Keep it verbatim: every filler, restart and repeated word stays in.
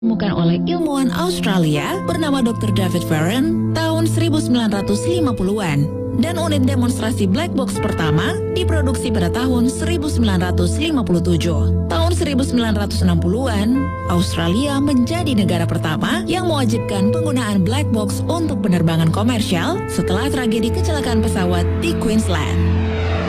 ditemukan oleh ilmuwan Australia bernama dokter David Farren tahun seribu sembilan ratus lima puluhan dan unit demonstrasi black box pertama diproduksi pada tahun seribu sembilan ratus lima puluh tujuh. Tahun seribu sembilan ratus enam puluhan, Australia menjadi negara pertama yang mewajibkan penggunaan black box untuk penerbangan komersial setelah tragedi kecelakaan pesawat di Queensland.